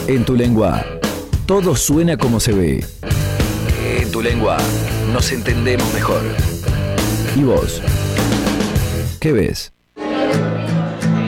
En tu lengua, todo suena como se ve. En tu lengua, nos entendemos mejor. ¿Y vos? ¿Qué ves?